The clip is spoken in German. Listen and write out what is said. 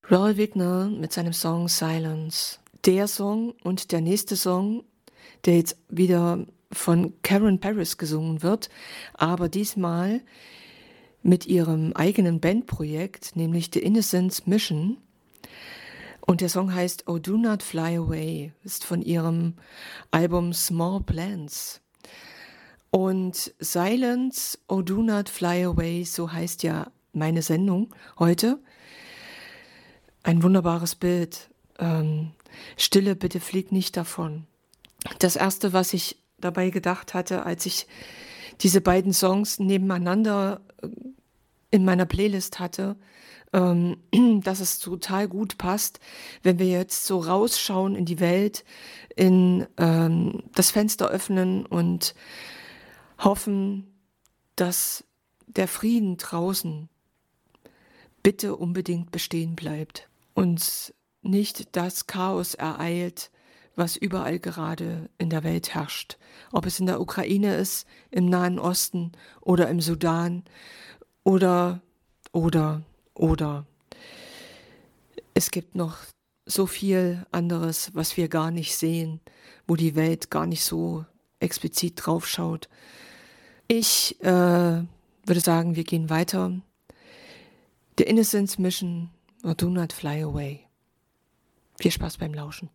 Roy Wigner mit seinem Song Silence. Der Song und der nächste Song, der jetzt wieder von Karen Paris gesungen wird, aber diesmal mit ihrem eigenen Bandprojekt, nämlich The Innocence Mission. Und der Song heißt Oh Do Not Fly Away, ist von ihrem Album Small Plans. Und Silence, Oh Do Not Fly Away, so heißt ja meine Sendung heute. Ein wunderbares Bild. Stille, bitte flieg nicht davon. Das Erste, was ich dabei gedacht hatte, als ich diese beiden Songs nebeneinander in meiner Playlist hatte, dass es total gut passt, wenn wir jetzt so rausschauen in die Welt, in das Fenster öffnen und hoffen, dass der Frieden draußen bitte unbedingt bestehen bleibt. Uns nicht das Chaos ereilt, was überall gerade in der Welt herrscht. Ob es in der Ukraine ist, im Nahen Osten oder im Sudan oder. Es gibt noch so viel anderes, was wir gar nicht sehen, wo die Welt gar nicht so explizit drauf schaut. Ich würde sagen, wir gehen weiter. The Innocence Mission, or Do Not Fly Away. Viel Spaß beim Lauschen.